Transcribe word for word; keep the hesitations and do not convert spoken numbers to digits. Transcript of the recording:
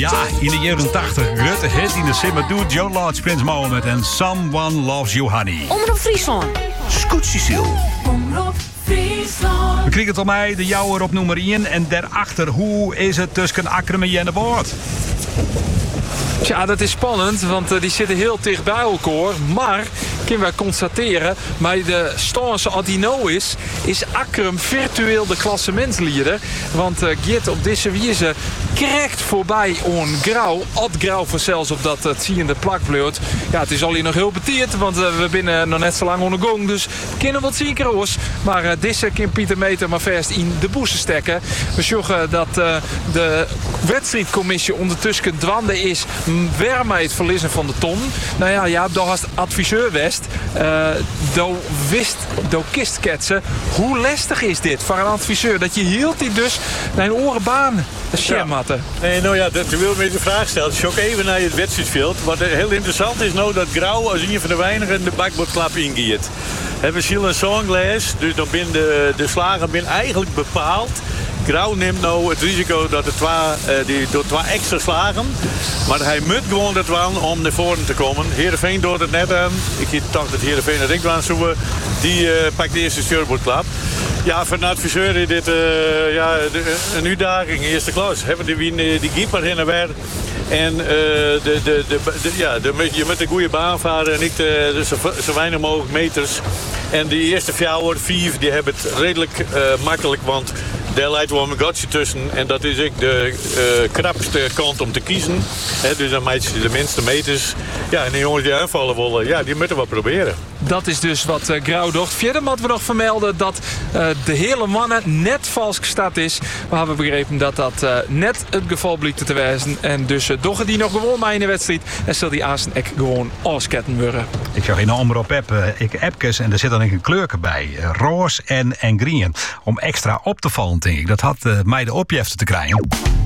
Ja, in de jaren tachtig, grote hit in de simmer doet Joe Lodge, Prins Mohammed en Someone Loves You Honey. Omroep Friesland. Scoot Cecile. Omroep Friesland. We kriegen het al mij, de jouwer op nummer één. En daarachter, hoe is het tussen Akrum en Jenneboord? Tja, dat is spannend, want uh, die zitten heel dicht bij elkaar. Maar, kunnen wij constateren, bij de stand zoals die nou is, is Akrum virtueel de klassementsleider. Want uh, Git op deze wijze krijgt voorbij on Grauw. Ad Grauw voor zelfs op dat uh, ziende plakbloed. Ja, het is al hier nog heel betiert, want uh, we binnen nog net zo lang onder gong. Dus we kunnen wat zien, Kroos. Maar uh, deze kan Pieter Meter maar vast in de boezen stekken. We zorgen dat uh, de wedstrijdcommissie ondertussen dwande is weer met het verliezen van de ton. Nou ja, ja, daar was adviseur West. Uh, daar wist, daar kist ketsen. Hoe lastig is dit voor een adviseur? Dat je hield die dus naar een orenbaan schermatten. Ja. Nee, nou ja, dat wil me de vraag stellen. Shock even naar het wedstrijdveld. Wat heel interessant is nou dat Grauw als een van de weinigen de bakbordklap ingeeft. We zien een songles, dus dan ben de, de slagen ben eigenlijk bepaald. Grauw neemt nou het risico dat er twee, uh, die door twee extra slagen. Maar hij moet gewoon dat waan om naar voren te komen. Heerenveen doet het net aan. Ik dacht dat Heerenveen het ik aan zoeken. Die uh, pakt de eerste shirtboardklap. Ja, voor een adviseur is dit uh, ja, de, een uitdaging, eerste klas. Hebben die die, die keeper heen en weer. En uh, de, de, de, de, ja, de, je moet een goede baan varen en niet uh, zo, zo weinig mogelijk meters. En die eerste vier, vier, die hebben het redelijk uh, makkelijk, want daar leidt wel een gotje tussen. En dat is ook de uh, krapste kant om te kiezen. He, dus dan maak je de minste meters. Ja, en die jongens die aanvallen willen, ja, die moeten wat proberen. Dat is dus wat uh, Grauw docht. Verder moeten we nog vermelden dat uh, de hele mannen net vals gestart is. We hebben begrepen dat dat uh, net het geval blijkt te wijzen. En dus uh, doggen die nog gewoon maar in de wedstrijd. En zal die Aasten ek gewoon afsketten worden. Ik zag in de omroep app, uh, ik appjes en er zit dan een kleurke bij. Uh, roze en, en groen. Om extra op te vallen, denk ik. Dat had uh, mij de opjefte te krijgen.